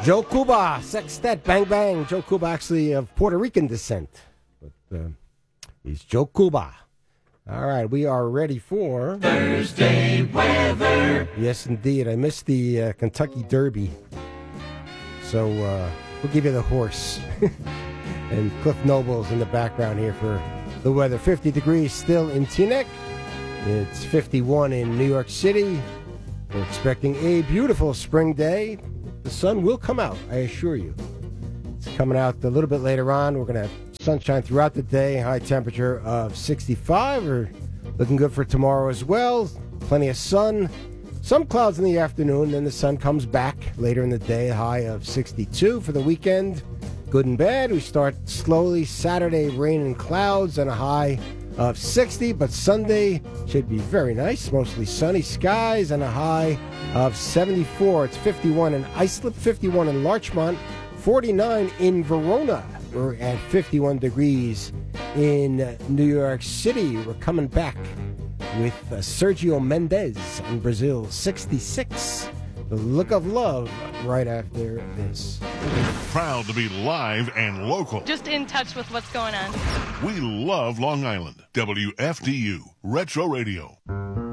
Joe Cuba, Sextet, Bang Bang. Joe Cuba actually of Puerto Rican descent, but he's Joe Cuba. All right, we are ready for Thursday weather. Yes, indeed. I missed the Kentucky Derby, so we'll give you the horse. And Cliff Noble's in the background here for the weather. 50 degrees still in Teaneck. It's 51 in New York City. We're expecting a beautiful spring day. The sun will come out, I assure you. It's coming out a little bit later on. We're going to have sunshine throughout the day. High temperature of 65. We're looking good for tomorrow as well. Plenty of sun. Some clouds in the afternoon. Then the sun comes back later in the day. High of 62 for the weekend. Good and bad. We start slowly. Saturday, rain and clouds and a high of 60. But Sunday should be very nice. Mostly sunny skies and a high of 74. It's 51 in Islip, 51 in Larchmont, 49 in Verona. We're at 51 degrees in New York City. We're coming back with Sergio Mendes in Brazil, 66. The Look of Love right after this. Proud to be live and local. Just in touch with what's going on. We love Long Island. WFDU Retro Radio.